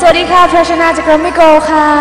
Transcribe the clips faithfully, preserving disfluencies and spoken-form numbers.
วัสดีค่ะเพรชนาจากแกรมมี่โกลด์ค่ะ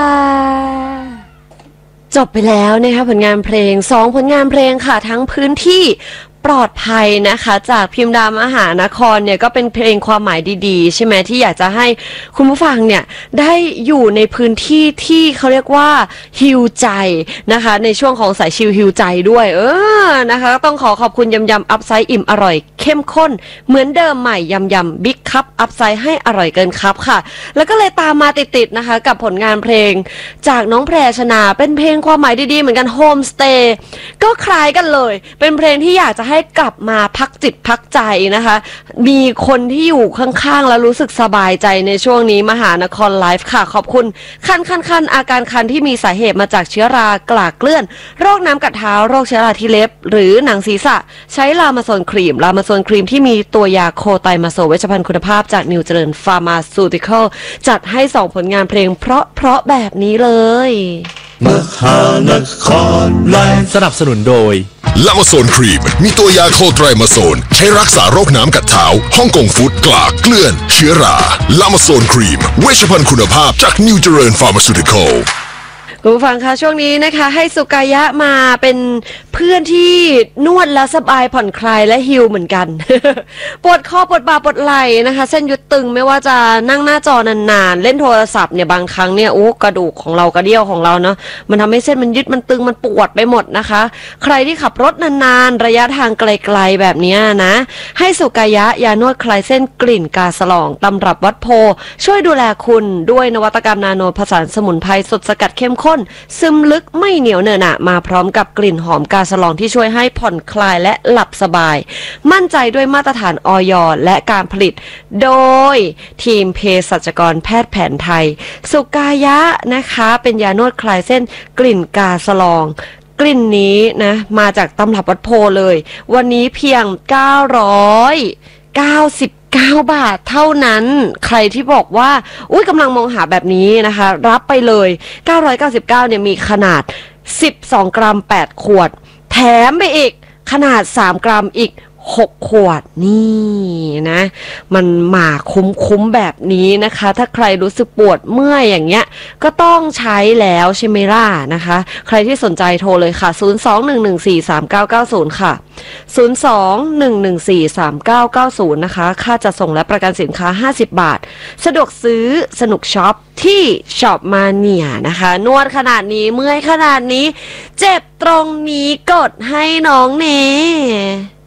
จบไปแล้วนะคะผลงานเพลงสองผลงานเพลงค่ะทั้งพื้นที่ปลอดภัยนะคะจากพิมพ์ดามหานครเนี่ยก็เป็นเพลงความหมายดีๆใช่ไหมที่อยากจะให้คุณผู้ฟังเนี่ยได้อยู่ในพื้นที่ที่เขาเรียกว่าฮิวใจนะคะในช่วงของสายชิลฮิวใจด้วยเออนะคะต้องขอขอบคุณยำยำอัพไซด์อิ่มอร่อยเข้มข้นเหมือนเดิมใหม่ยำยำบิ๊กคัพอัพไซด์ให้อร่อยเกินครับค่ะแล้วก็เลยตามมาติดๆนะคะกับผลงานเพลงจากน้องแพรชนาเป็นเพลงความหมายดีๆเหมือนกันโฮมสเตย์ก็คล้ายกันเลยเป็นเพลงที่อยากจะให้กลับมาพักจิตพักใจนะคะมีคนที่อยู่ข้างๆแล้วรู้สึกสบายใจในช่วงนี้มหานครไลฟ์ค่ะขอบคุณคันคันคันอาการคันที่มีสาเหตุมาจากเชื้อรากลากเกลื่อนโรคน้ำกัดเท้าโรคเชื้อราที่เล็บหรือหนังศีรษะใช้ลามาโซนครีมลามาโซนครีมที่มีตัวยาโคไตมาโซเวชภัณฑ์คุณภาพจากนิวเจริญฟาร์มาซูติคอลจัดให้สองผลงานเพลงเพราะเพราะแบบนี้เลยมหานครไลฟ์สนับสนุนโดยลามาโซนครีมมีตัวยาโคไตรมาโซนใช้รักษาโรคน้ำกัดเท้าฮ่องกงฟุตกลากเกลื่อนเชื้อราลามาโซนครีมเวชภัณฑ์คุณภาพจากนิวเจริญฟาร์มาซูติคอลคุณผู้ฟังคะช่วงนี้นะคะให้สุกายะมาเป็นเพื่อนที่นวดแล้วสบายผ่อนคลายและฮิลเหมือนกัน ปวดคอปวดบ่าปวดไหล่นะคะเส้นยึดตึงไม่ว่าจะนั่งหน้าจอนานๆเล่นโทรศัพท์เนี่ยบางครั้งเนี่ยโอ้กระดูกของเรากระเดี่ยวของเราเนาะมันทำให้เส้นมันยึดมันตึงมันปวดไปหมดนะคะใครที่ขับรถนานๆระยะทางไกลๆแบบนี้นะให้สุกายะยานวดคลายเส้นกลิ่นกาสลองตำรับวัดโพช่วยดูแลคุณด้วยนวัตกรรมนาโนผสานสมุนไพรสดสกัดเข้มข้นซึมลึกไม่เหนียวเหนอะหนะมาพร้อมกับกลิ่นหอมกาสลองที่ช่วยให้ผ่อนคลายและหลับสบายมั่นใจด้วยมาตรฐานอย.และการผลิตโดยทีมเภสัชกรแพทย์แผนไทยสุกายะนะคะเป็นยานวดคลายเส้นกลิ่นกาสลองกลิ่นนี้นะมาจากตำรับวัดโพเลยวันนี้เพียงเก้าร้อยเก้าสิบเก้าบาทเท่านั้นใครที่บอกว่าอุ้ยกำลังมองหาแบบนี้นะคะรับไปเลยเก้าร้อยเก้าสิบเก้าเนี่ยมีขนาดสิบสองกรัมแปดขวดแถมไปอีกขนาดสามกรัมอีกหกขวดนี่นะมันมาคุ้มๆแบบนี้นะคะถ้าใครรู้สึกปวดเมื่อยอย่างเงี้ยก็ต้องใช้แล้วใช่ไหมล่ะนะคะใครที่สนใจโทรเลยค่ะศูนย์ สอง หนึ่ง หนึ่ง สี่ สาม เก้า เก้า ศูนย์ค่ะศูนย์ สอง หนึ่ง หนึ่ง สี่ สาม เก้า เก้า ศูนย์นะคะค่าจัดส่งและประกันสินค้าห้าสิบบาทสะดวกซื้อสนุกช็อปที่ช็อปมาเนียนะคะนวดขนาดนี้เมื่อยขนาดนี้เจ็บตรงนี้กดให้น้องเน